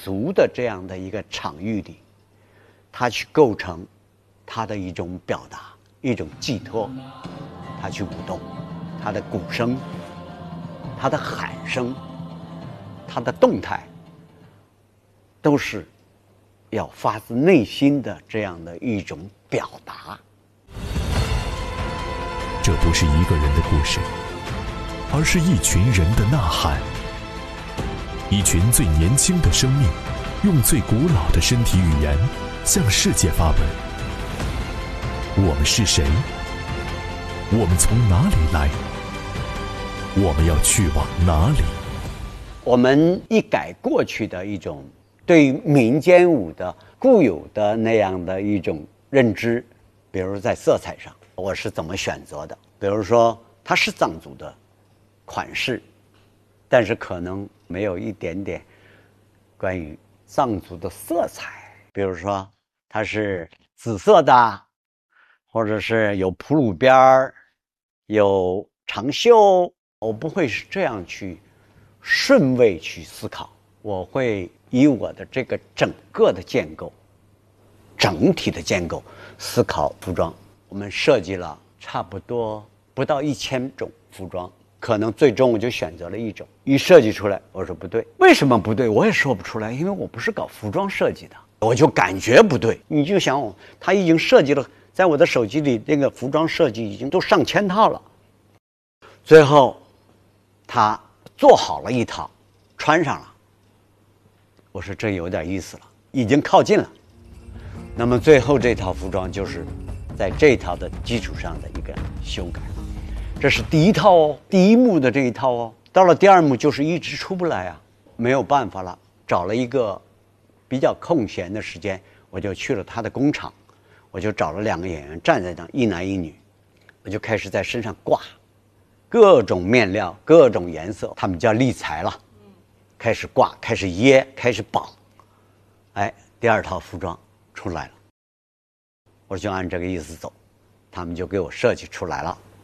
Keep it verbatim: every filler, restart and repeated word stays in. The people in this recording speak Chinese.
俗的这样的一个场域里，它去构成它的一种表达，一种寄托，它去舞动，它的鼓声，它的喊声，它的动态，都是要发自内心的这样的一种表达。 这不是一个人的故事，而是一群人的呐喊。一群最年轻的生命，用最古老的身体语言向世界发问：我们是谁？我们从哪里来？我们要去往哪里？ 我们一改过去的一种对民间舞的固有的那样的一种认知，比如在色彩上，我是怎么选择的？比如说，它是藏族的款式，但是可能没有一点点关于藏族的色彩，比如说它是紫色的，或者是有普鲁边儿，有长袖，我不会是这样去顺位去思考，我会以我的这个整个的建构，整体的建构思考服装。我们设计了差不多不到一千种服装，可能最终我就选择了一种。一设计出来，我说不对，为什么不对？我也说不出来，因为我不是搞服装设计的，我就感觉不对。你就想我，他已经设计了，在我的手机里那个服装设计已经都上千套了，最后他做好了一套，穿上了，我说这有点意思了，已经靠近了。那么最后这套服装就是在这套的基础上的一个修改。这是第一套哦，第一幕的这一套哦。到了第二幕就是一直出不来啊，没有办法了，找了一个比较空闲的时间，我就去了他的工厂，我就找了两个演员站在那，一男一女，我就开始在身上挂各种面料，各种颜色，他们叫立裁了，开始挂，开始掖，开始绑，哎，第二套服装出来了，我就按这个意思走，他们就给我设计出来了。